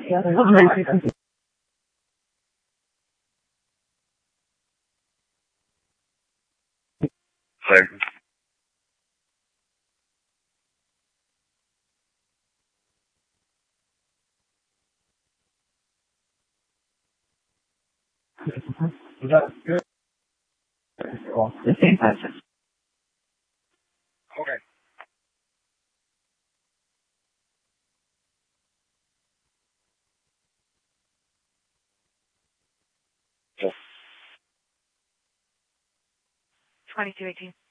Same. That's good. The same person. Okay. $22.18.